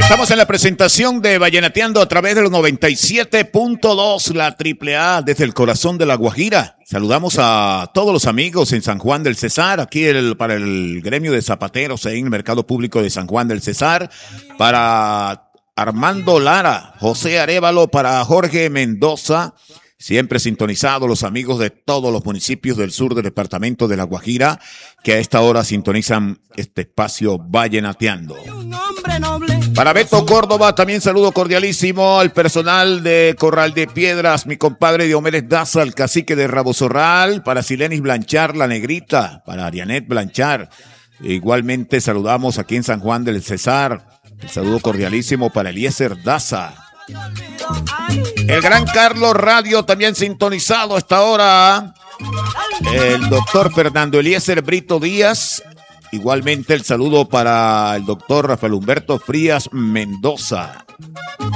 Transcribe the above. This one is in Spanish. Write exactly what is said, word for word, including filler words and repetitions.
Estamos en la presentación de Vallenateando a través de los noventa y siete punto dos, la triple A desde el corazón de La Guajira. Saludamos a todos los amigos en San Juan del Cesar, aquí el, para el gremio de zapateros en el mercado público de San Juan del Cesar, para Armando Lara, José Arévalo, para Jorge Mendoza, siempre sintonizados los amigos de todos los municipios del sur del departamento de La Guajira, que a esta hora sintonizan este espacio Vallenateando. Para Beto Córdoba, también saludo cordialísimo al personal de Corral de Piedras, mi compadre Diomedes Daza, el cacique de Rabosorral, para Silenis Blanchar, la negrita, para Arianet Blanchar. Igualmente saludamos aquí en San Juan del Cesar, el saludo cordialísimo para Eliezer Daza. El gran Carlos Radio también sintonizado a esta hora. El doctor Fernando Eliezer Brito Díaz. Igualmente el saludo para el doctor Rafael Humberto Frías Mendoza.